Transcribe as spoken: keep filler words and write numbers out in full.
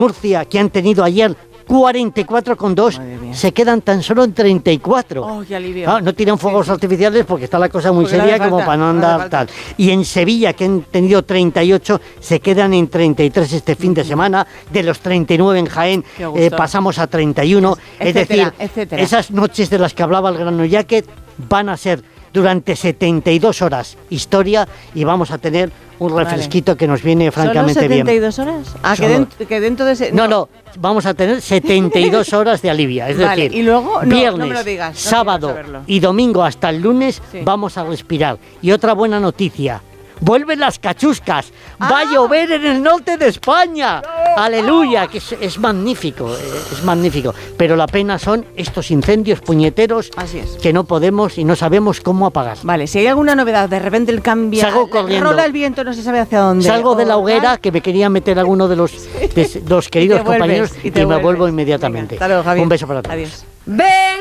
Murcia, que han tenido ayer cuarenta y cuatro coma dos, se quedan tan solo en treinta y cuatro. Oh, qué alivio. Ah, no tiran fuegos sí. artificiales porque está la cosa muy porque seria como falta, para no andar no tal. Y en Sevilla, que han tenido treinta y ocho, se quedan en treinta y tres este fin de semana. De los treinta y nueve en Jaén eh, pasamos a treinta y uno. Es, es etcétera, decir, etcétera. Esas noches de las que hablaba el Grano Jacket van a ser durante setenta y dos horas historia y vamos a tener un refresquito vale. que nos viene francamente bien. ¿setenta y dos horas? Ah, que dentro, que dentro de ese... No, no, vamos a tener setenta y dos horas de alivia. Es vale, decir, y luego, no, viernes, no me lo digas, no sábado y domingo hasta el lunes sí. vamos a respirar. Y otra buena noticia. Vuelven las cachuscas, ah. va a llover en el norte de España, no. aleluya, que es, es magnífico, es magnífico, pero la pena son estos incendios puñeteros Así es. que no podemos y no sabemos cómo apagar. Vale, si hay alguna novedad, de repente el cambio, salgo corriendo, rola el viento, no se sabe hacia dónde. Salgo de la hoguera, que me quería meter alguno de los, de los queridos y compañeros y, y me vuelvo inmediatamente. Venga, luego, Javier. Un beso para todos. Adiós. Ven.